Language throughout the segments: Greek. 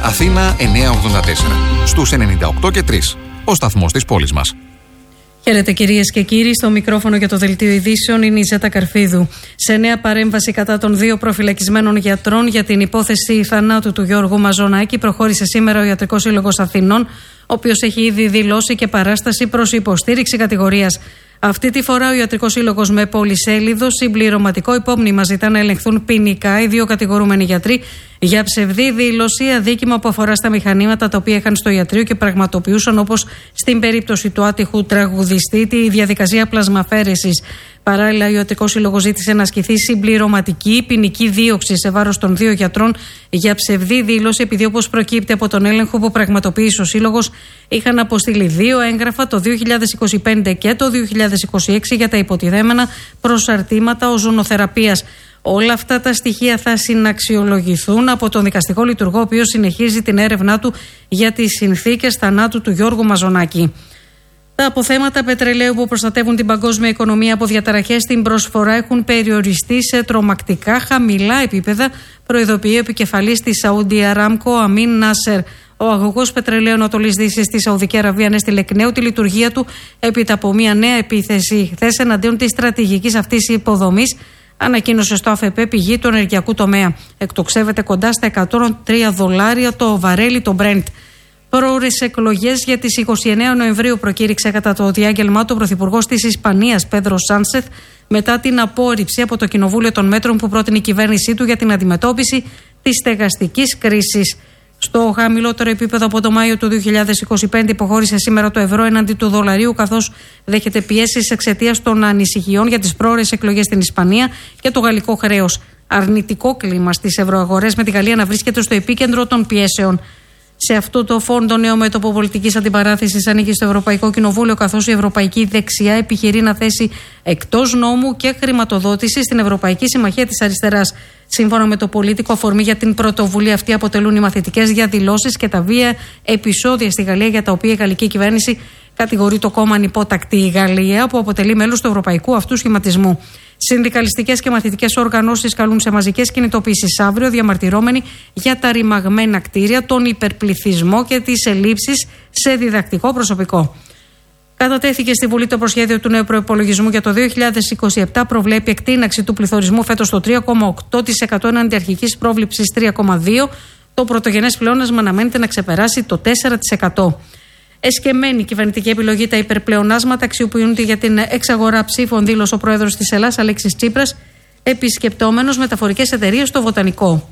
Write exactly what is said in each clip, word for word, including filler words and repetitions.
Αθήνα εννιακόσια ογδόντα τέσσερα. Στους ενενήντα οκτώ και τρία. Ο σταθμός της πόλης μας. Χαίρετε κυρίες και κύριοι, στο μικρόφωνο για το Δελτίο Ειδήσεων είναι η Ζέτα Καρφίδου. Σε νέα παρέμβαση κατά των δύο προφυλακισμένων γιατρών για την υπόθεση θανάτου του Γιώργου Μαζονάκη προχώρησε σήμερα ο Ιατρικός Σύλλογος Αθηνών, ο οποίος έχει ήδη δηλώσει και παράσταση προς υποστήριξη κατηγορίας. Αυτή τη φορά ο Ιατρικός Σύλλογος με πολυσέλιδο συμπληρωματικό υπόμνημα ζητά να ελεγχθούν ποινικά οι δύο κατηγορούμενοι γιατροί για ψευδή δήλωση, αδίκημα που αφορά στα μηχανήματα τα οποία είχαν στο ιατρείο και πραγματοποιούσαν, όπως στην περίπτωση του άτυχου τραγουδιστή, τη διαδικασία πλασμαφέρεσης. Παράλληλα, ο Ιατρικός Σύλλογος ζήτησε να ασκηθεί συμπληρωματική ποινική δίωξη σε βάρος των δύο γιατρών για ψευδή δήλωση, επειδή, όπως προκύπτει από τον έλεγχο που πραγματοποίησε ο Σύλλογος, είχαν αποστείλει δύο έγγραφα το δύο χιλιάδες είκοσι πέντε και το δύο χιλιάδες είκοσι έξι για τα υποτιθέμενα προσαρτήματα οζονοθεραπείας. Όλα αυτά τα στοιχεία θα συναξιολογηθούν από τον δικαστικό λειτουργό, ο οποίος συνεχίζει την έρευνά του για τις συνθήκες θανάτου του Γιώργου Μαζονάκη. Τα αποθέματα πετρελαίου που προστατεύουν την παγκόσμια οικονομία από διαταραχές στην προσφορά έχουν περιοριστεί σε τρομακτικά χαμηλά επίπεδα, προειδοποιεί ο επικεφαλής της Saudi Aramco, Αμίν Νάσερ. Ο αγωγός πετρελαίου Ανατολής Δύσης στη Σαουδική Αραβία ανέστειλε εκ νέου τη λειτουργία του έπειτα από μια νέα επίθεση χθες εναντίον της στρατηγικής αυτής υποδομής, ανακοίνωσε στο ΑΦΠ πηγή του ενεργειακού τομέα. Εκτοξεύεται κοντά στα εκατόν τρία δολάρια το βαρέλι το Brent. Πρόορες εκλογές για τις είκοσι εννέα Νοεμβρίου προκήρυξε κατά το διάγγελμά του ο Πρωθυπουργός της Ισπανίας, Πέδρο Σάνσεθ, μετά την απόρριψη από το Κοινοβούλιο των μέτρων που πρότεινε η κυβέρνησή του για την αντιμετώπιση της στεγαστικής κρίσης. Στο χαμηλότερο επίπεδο από το Μάιο του δύο χιλιάδες είκοσι πέντε υποχώρησε σήμερα το ευρώ έναντι του δολαρίου, καθώς δέχεται πιέσεις εξαιτίας των ανησυχιών για τις πρόορες εκλογές στην Ισπανία και το γαλλικό χρέος. Αρνητικό κλίμα στις ευρωαγορές, με τη Γαλλία να βρίσκεται στο επίκεντρο των πιέσεων. Σε αυτό το φόντο, το νέο μέτωπο πολιτικής αντιπαράθεσης ανήκει στο Ευρωπαϊκό Κοινοβούλιο, καθώς η Ευρωπαϊκή Δεξιά επιχειρεί να θέσει εκτός νόμου και χρηματοδότηση στην Ευρωπαϊκή Συμμαχία της Αριστεράς. Σύμφωνα με το Πολίτικο, αφορμή για την πρωτοβουλία αυτή αποτελούν οι μαθητικές διαδηλώσεις και τα βία επεισόδια στη Γαλλία, για τα οποία η γαλλική κυβέρνηση κατηγορεί το κόμμα Ανυπότακτη Γαλλία, που αποτελεί μέλος του Ευρωπαϊκού Αυτού Σχηματισμού. Συνδικαλιστικές και μαθητικές οργανώσεις καλούν σε μαζικές κινητοποιήσεις αύριο, διαμαρτυρώμενοι για τα ρημαγμένα κτίρια, τον υπερπληθυσμό και τις ελλείψεις σε διδακτικό προσωπικό. Κατατέθηκε στη Βουλή το προσχέδιο του νέου προϋπολογισμού για το δύο χιλιάδες είκοσι επτά. Προβλέπει εκτείναξη του πληθωρισμού φέτος στο τρία κόμμα οκτώ τοις εκατό έναντι αρχικής πρόβλεψης τρία κόμμα δύο τοις εκατό. Το πρωτογενές πλεόνασμα αναμένεται να ξεπεράσει το τέσσερα τοις εκατό. Εσκεμμένη κυβερνητική επιλογή, τα υπερπλεονάσματα αξιοποιούνται για την εξαγορά ψήφων, δήλωσε ο πρόεδρος της Ελλάδας, Αλέξης Τσίπρας, επισκεπτόμενος μεταφορικές εταιρείες στο Βοτανικό.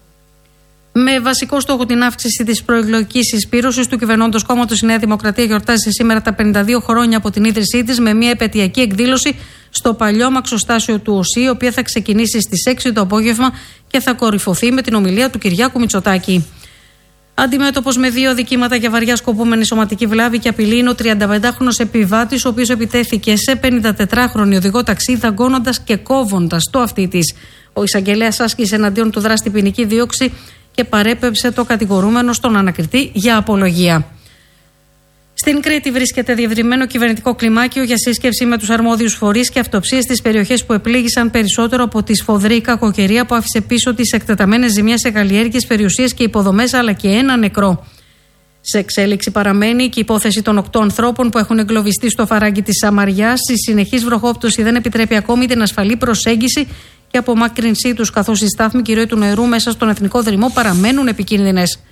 Με βασικό στόχο την αύξηση της προεκλογικής συσπήρωσης του κυβερνώντος κόμματος, η Νέα Δημοκρατία γιορτάζει σήμερα τα πενήντα δύο χρόνια από την ίδρυσή της με μια επετειακή εκδήλωση στο παλιό μαξοστάσιο του ΟΣΥ, η οποία θα ξεκινήσει στις έξι το απόγευμα και θα κορυφωθεί με την ομιλία του Κυριάκου Μητσοτάκη. Αντιμέτωπος με δύο αδικήματα για βαριά σκοπούμενη σωματική βλάβη και απειλή είναι ο τριανταπεντάχρονος επιβάτης, ο οποίος επιτέθηκε σε πενηντατετράχρονη οδηγό ταξί, δαγκώνοντας και κόβοντας το αυτί της. Ο εισαγγελέας άσκησε εναντίον του δράστη ποινική δίωξη και παρέπεψε το κατηγορούμενο στον ανακριτή για απολογία. Στην Κρήτη βρίσκεται διευρυμένο κυβερνητικό κλιμάκιο για σύσκεψη με τους αρμόδιους φορείς και αυτοψίες στις περιοχές που επλήγησαν περισσότερο από τη σφοδρή κακοκαιρία που άφησε πίσω τις εκτεταμένες ζημιές σε καλλιέργειες, περιουσίες και υποδομές, αλλά και ένα νεκρό. Σε εξέλιξη παραμένει και η υπόθεση των οκτώ ανθρώπων που έχουν εγκλωβιστεί στο φαράγγι της Σαμαριάς. Η συνεχής βροχόπτωση δεν επιτρέπει ακόμη την ασφαλή προσέγγιση και απομάκρυνσή τους, καθώς οι στάθμοι και η ροή του νερού μέσα στον εθνικό δρυμό παραμένουν επικίνδυνες.